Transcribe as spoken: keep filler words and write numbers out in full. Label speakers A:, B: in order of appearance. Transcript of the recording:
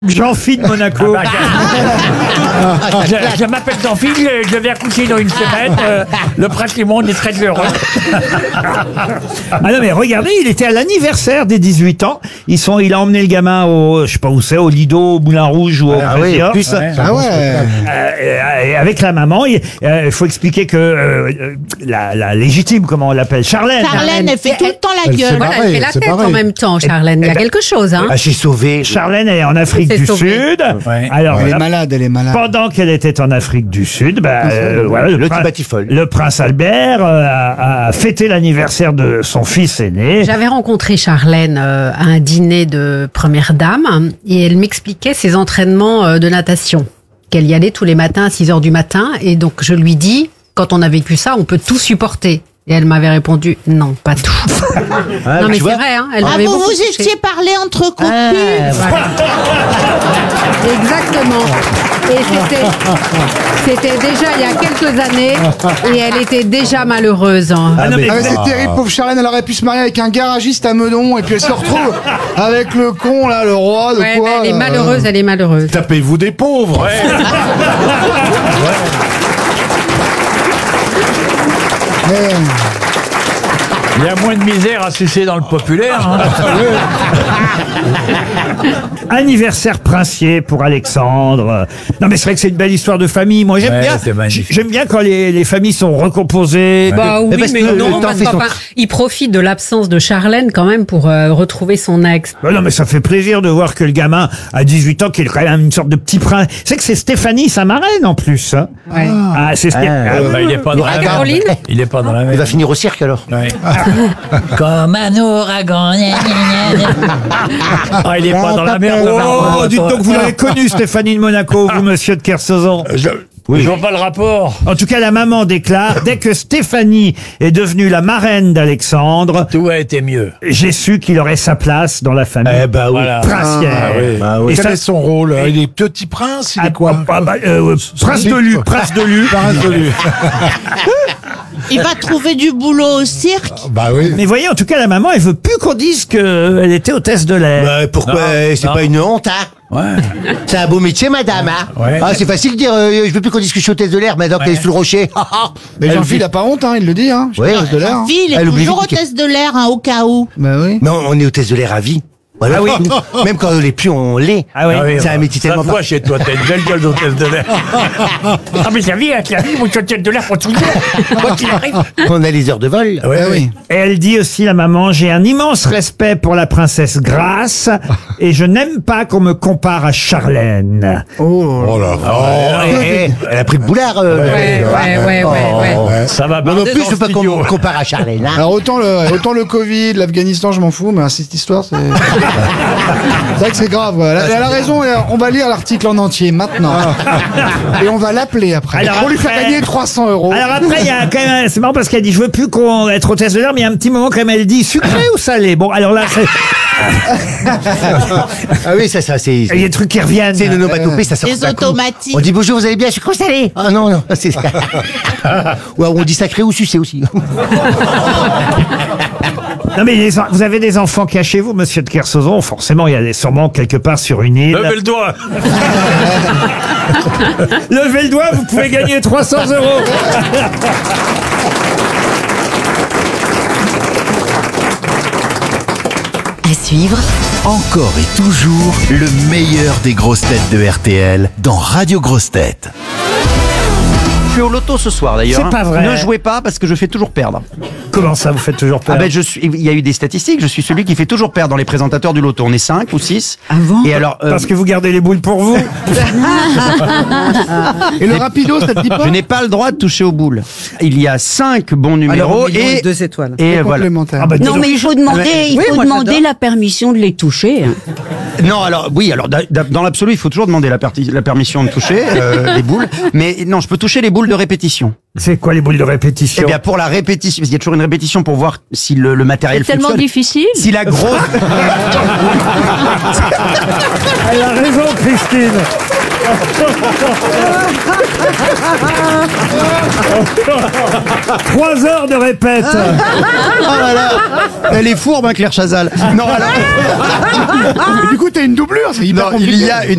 A: Jean-Philippe de Monaco.
B: Ah bah, je je m'appelle Jean-Philippe, je vais accoucher dans une semaine. Euh, le prince du monde est très heureux.
A: Ah non mais regardez, il était à l'anniversaire des dixhuit ans. Ils sont, il a emmené le gamin au, je sais pas où c'est, au Lido, au Moulin Rouge ou au
C: Ah oui,
A: Président.
C: plus,
B: Ouais.
C: ah ouais.
A: Euh, et avec la maman, il euh, il faut expliquer que euh, la, la légitime, comment on l'appelle, Charlène.
D: Charlène, elle fait tout le temps la
C: Elle
D: gueule.
C: fait
E: Voilà, elle
C: pareil,
E: fait la
C: c'est
E: tête
C: pareil.
E: en même temps, Charlène. Il y a quelque chose, hein.
C: Ah, j'ai sauvé.
A: Charlène, elle est en Afrique
E: C'est
A: du
E: sauvé.
A: Sud.
B: Ouais.
A: Alors,
F: Elle est
A: là,
F: malade, elle est malade.
A: pendant qu'elle était en Afrique du Sud, bah, euh, voilà, le,
C: Le
A: prin-
C: Tibatifol.
A: le prince Albert euh, a, a fêté l'anniversaire de son fils aîné.
E: J'avais rencontré Charlène euh, à un dîner de première dame et elle m'expliquait ses entraînements euh, de natation. Qu'elle y allait tous les matins à six heures du matin et donc je lui dis, quand on a vécu ça, on peut tout supporter. Et elle m'avait répondu, non, pas tout.
C: Ah,
E: non mais
C: tu
E: c'est
C: vois
E: vrai, hein, elle
D: Ah,
E: m'avait
D: vous
E: beaucoup
D: vous
E: touchée.
D: étiez parlé entre copines.
C: Ah,
E: Voilà. Exactement. Et c'était, c'était déjà il y a quelques années et elle était déjà malheureuse. hein.
A: Ah non, mais
F: Ah ouais,
A: vous êtes-
F: c'est terrible, pauvre Charlène, elle aurait pu se marier avec un garagiste à Meudon et puis elle se retrouve avec le con là, le roi de
E: Ouais,
F: quoi.
E: mais elle est
F: là.
E: malheureuse, elle est malheureuse.
C: Tapez-vous des pauvres.
F: Mais,
B: Il y a moins de misère à sucer dans le populaire. Hein.
A: Anniversaire princier pour Alexandre. Non mais c'est vrai que c'est une belle histoire de famille. Moi j'aime
B: Ouais,
A: bien.
B: c'est magnifique.
A: J'aime bien quand les, les familles sont recomposées.
E: Bah oui,
C: parce
E: mais
C: que le
E: non,
C: temps
E: parce
C: fait son-
E: qu'enfin, il profite de l'absence de Charlène quand même pour euh, retrouver son ex.
A: Bah non mais ça fait plaisir de voir que le gamin à dix-huit ans, qui est quand même une sorte de petit prince. C'est que c'est Stéphanie, sa marraine en plus. Hein.
E: Ouais.
A: Ah, c'est ce qui est-
C: Ah,
A: ah,
B: Bah, il est pas dans la mer.
E: Caroline
B: Il est pas dans la
C: Il
B: mer.
C: va finir au cirque alors.
B: Ouais. Comme un ouragan. gna, gna, gna, gna. Ah, il est pas dans la mer. le
A: Oh,
B: Marmot,
A: dites
B: toi.
A: donc, vous l'avez connue, Stéphanie de Monaco, vous, monsieur de Kersauzon.
B: Je, je vois pas le rapport.
A: En tout cas, la maman déclare, dès que Stéphanie est devenue la marraine d'Alexandre,
B: Tout a été mieux.
A: j'ai su qu'il aurait sa place dans la famille
C: Eh bah oui.
B: Voilà.
A: princière.
B: Ah, oui.
C: Bah oui.
A: Et
G: Quel
A: ça-
G: est son rôle? Il est petit prince, il
A: Ah,
G: est quoi?
A: ah, bah, euh, Prince de Lu, Prince de Lu.
D: Il va trouver du boulot au cirque.
G: Bah oui.
A: Mais voyez, en tout cas, la maman, elle veut plus qu'on dise qu'elle était hôtesse de l'air.
C: Bah, pourquoi
B: Non,
C: euh, c'est
B: non.
C: pas une honte, hein?
B: Ouais.
C: C'est un beau métier, madame, hein?
B: Ouais.
C: Ah, c'est facile de dire, euh, je veux plus qu'on discute hôtesse de l'air maintenant qu'elle est sous le rocher.
F: mais
C: Elle
F: Jean-Philippe
C: vit-
F: il a pas honte, hein, il le dit, hein. Je
C: Ouais.
F: suis hôtesse de l'air. hein.
D: Fille, il est
C: Elle oublie
D: toujours
C: vite que-
D: hôtesse de l'air, hein, au cas où.
F: Bah oui.
C: Non, on est hôtesse de l'air à vie. Voilà.
A: Ah oui.
C: Même quand on l'est plus, on l'est.
A: Ah oui.
B: Ah oui,
C: C'est un
B: ouais.
C: métier
B: Ça
C: tellement
B: se voit chez toi, t'as une belle gueule d'hôtesse de l'air. Ah mais ça vit, hein, ça vit, mon hôtesse de l'air pour toujours. Quoi qu'il arrive.
C: On a les heures de vol.
F: Ah oui.
A: Et elle dit aussi, la maman, j'ai un immense respect pour la princesse Grace et je n'aime pas qu'on me compare à Charlène.
F: Oh.
G: Oh là.
C: Oh, eh, eh, elle a pris le boulard. euh,
E: Ouais, ouais, ouais, ouais, ouais.
G: Ouais.
B: Ça va
C: Moi non
B: barder
C: plus,
B: dans
C: je veux
B: le
C: pas qu'on
B: studio.
C: me compare à Charlène. Hein.
F: Alors autant le, autant le Covid, l'Afghanistan, je m'en fous, mais cette histoire, c'est... c'est vrai que c'est grave. ouais. Elle, elle a raison, et on va lire l'article en entier maintenant. Et on va l'appeler après.
A: Alors
F: pour lui faire
A: après-
F: gagner trois cents euros.
A: Alors après, il y a quand même, c'est marrant parce qu'elle dit, je veux plus qu'on être hôtesse de l'air, mais il y a un petit moment quand même, elle dit, sucré ou salé? Bon, alors là, c'est-
C: Ah oui, ça, ça, c'est.
A: il y a des trucs qui reviennent.
C: C'est une onomatopée, ça sort
D: Les
C: d'un coup.
D: automatiques.
C: On dit bonjour, vous allez bien, sucré ou salé? Ah non, non. c'est- Ou alors on dit sacré ou sucé aussi.
A: Non mais les en- vous avez des enfants cachés, vous, monsieur de Kersauzon? Forcément, il y a des, sûrement quelque part sur une île.
B: Levez le doigt.
A: Levez le doigt, vous pouvez gagner trois cents euros.
H: À suivre,
I: Encore et toujours le meilleur des grosses têtes de R T L dans Radio Grosses Têtes.
J: Je suis au loto ce soir d'ailleurs.
A: C'est pas vrai.
J: Ne jouez pas parce que je fais toujours perdre.
A: Comment ça, vous faites toujours peur?
J: Ah ben je suis. Il y a eu des statistiques. Je suis celui qui fait toujours perdre dans les présentateurs du loto. On est cinq ou six.
E: Avant
J: Et alors, euh,
A: Parce que vous gardez les boules pour vous.
F: Et le rapido, ça te dit pas?
J: je n'ai pas le droit de toucher aux boules. Il y a cinq bons numéros et
E: deux étoiles.
J: et
F: C'est
J: voilà.
F: complémentaire.
A: Ah bah, dis
D: Non,
A: donc.
D: mais il faut demander, il
E: Oui,
D: faut
E: moi,
D: demander
E: j'adore.
D: la permission de les toucher. hein.
J: Non, alors oui, alors da- da- dans l'absolu, il faut toujours demander la, perti- la permission de toucher euh, les boules. Mais non, je peux toucher les boules de répétition.
A: C'est quoi les boules de répétition?
J: Eh bien, pour la répétition, parce qu'il y a toujours une répétition pour voir si le, le matériel
D: C'est tellement
J: fonctionne.
D: difficile.
J: Si la grosse.
A: Elle a raison, Christine. Trois heures de répète.
J: Ah voilà. Elle est fourbe, hein, Claire Chazal. Non, alors.
F: Du coup, t'as une doublure, c'est hyper
J: Non,
F: compliqué.
J: il y a une